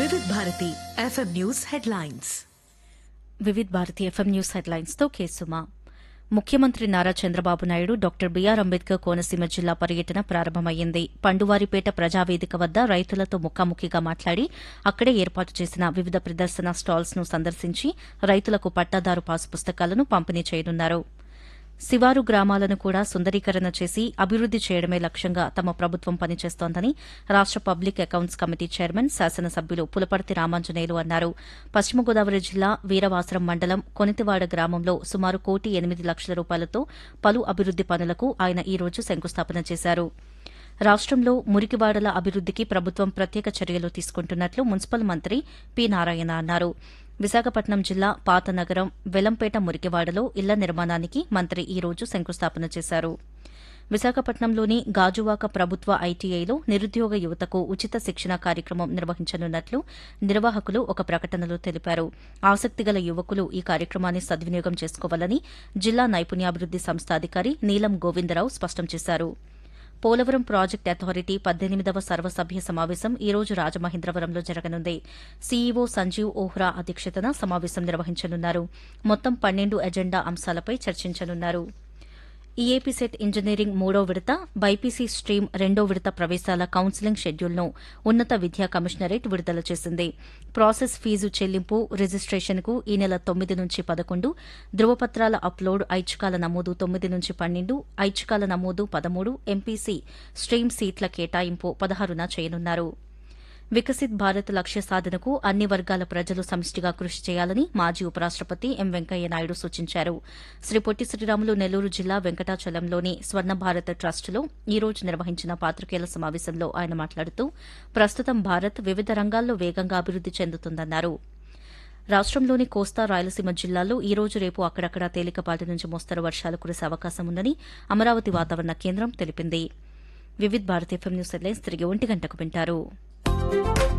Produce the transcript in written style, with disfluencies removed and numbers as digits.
Vividh Bharati FM news headlines. Vividh Bharati FM news headlines తో కేసుమా. ముఖ్యమంత్రి Nara Chandrababu Naidu doctor BR Ambedkar Konaseema జిల్లా పర్యటన ప్రారంభమైంది. పండువారిపేట ప్రజావేదిక వద్ద రైతులతో ముఖాముఖిగా మాట్లాడి అక్కడే ఏర్పాటు చేసిన వివిధ ప్రదర్శన స్టాల్స్ ను సందర్శించి రైతులకు పట్టాదారు పాసు పుస్తకాలను పంపిణీ చేయనున్నారు. శివారు గ్రామాలను కూడా సుందరీకరణ చేసి అభివృద్ది చేయడమే లక్ష్యంగా తమ ప్రభుత్వం పనిచేస్తోందని రాష్ట పబ్లిక్ అకౌంట్స్ కమిటీ చైర్మన్ శాసనసభ్యులు పులపర్తి రామాంజనేయులు అన్నారు. పశ్చిమ గోదావరి జిల్లా వీరవాసరం మండలం కొనితివాడ గ్రామంలో సుమారు 1,08,00,000 రూపాయలతో పలు అభివృద్ది పనులకు ఆయన ఈ రోజు శంకుస్థాపన చేశారు. రాష్టంలో మురికివాడల అభివృద్దికి ప్రభుత్వం ప్రత్యేక చర్యలు తీసుకుంటున్నట్లు మున్సిపల్ మంత్రి పి నారాయణ అన్నారు. విశాఖపట్నం జిల్లా పాత నగరం వెలంపేట మురికివాడలో ఇళ్ల నిర్మాణానికి మంత్రి ఈ రోజు శంకుస్థాపన చేశారు. విశాఖపట్నంలోని గాజువాక ప్రభుత్వ ఐటీఐలో నిరుద్యోగ యువతకు ఉచిత శిక్షణ కార్యక్రమం నిర్వహించనున్నట్లు నిర్వాహకులు ఒక ప్రకటనలో తెలిపారు. ఆసక్తిగల యువకులు ఈ కార్యక్రమాన్ని సద్వినియోగం చేసుకోవాలని జిల్లా నైపుణ్యాభివృద్ది సంస్థ అధికారి నీలం గోవిందరావు స్పష్టం చేశారు. పోలవరం ప్రాజెక్టు అథారిటీ 18వ సర్వసభ్య సమావేశం ఈ రోజు రాజమహేంద్రవరంలో జరగనుంది. సీఈఓ సంజీవ్ ఓహ్రా అధ్యక్షతన సమావేశం నిర్వహించనున్నారు. మొత్తం 12 ఎజెండా అంశాలపై చర్చించనున్నారు. ఈఏపీ సెట్ ఇంజనీరింగ్ 3వ విడత, బైపీసీ స్ట్రీమ్ 2వ విడత ప్రవేశాల కౌన్సిలింగ్ షెడ్యూల్ను ఉన్నత విద్యా కమిషనరేట్ విడుదల చేసింది. ప్రాసెస్ ఫీజు చెల్లింపు, రిజిస్టేషన్కు ఈ నెల 9 నుంచి 11, ధృవపత్రాల అప్లోడ్, ఐచ్ఛికాల నమోదు 9 నుంచి 12, ఐచ్ఛికాల నమోదు 13, ఎంపీసీ స్ట్రీమ్ సీట్ల కేటాయింపు 16న చేయనున్నారు. వికసిత్ భారత్ లక్ష్య సాధనకు అన్ని వర్గాల ప్రజలు సమిష్టిగా కృషి చేయాలని మాజీ ఉపరాష్టపతి ఎం వెంకయ్యనాయుడు సూచించారు. శ్రీ పొట్టి శ్రీరాములు నెల్లూరు జిల్లా వెంకటాచలంలోని స్వర్ణ భారత్ ట్రస్టులో ఈ రోజు నిర్వహించిన పాత్రికేయుల సమావేశంలో ఆయన మాట్లాడుతూ ప్రస్తుతం భారత్ వివిధ రంగాల్లో వేగంగా అభివృద్ది చెందుతుందన్నారు. రాష్టంలోని కోస్తా, రాయలసీమ జిల్లాల్లో ఈ రోజు రేపు అక్కడక్కడా తేలికపాటి నుంచి మోస్తరు వర్షాలు కురిసే అవకాశం ఉందని అమరావతి వాతావరణ కేంద్రం తెలిపింది. Vividh Bharati FM news headlines తిరిగి 1 గంటకు వింటారు.